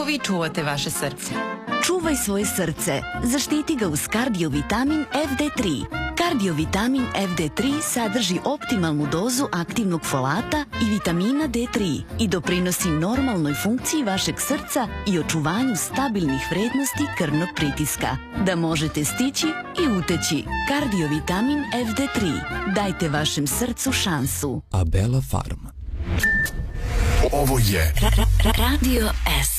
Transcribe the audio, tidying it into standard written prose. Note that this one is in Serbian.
vi čuvate vaše srce? Čuvaj svoje srce. Zaštiti ga uz kardiovitamin FD3. Kardiovitamin FD3 sadrži optimalnu dozu aktivnog folata i vitamina D3 i doprinosi normalnoj funkciji vašeg srca i očuvanju stabilnih vrednosti krvnog pritiska. Da možete stići i uteći. Kardiovitamin FD3. Dajte vašem srcu šansu. Abela Farm. Ovo je Radio S.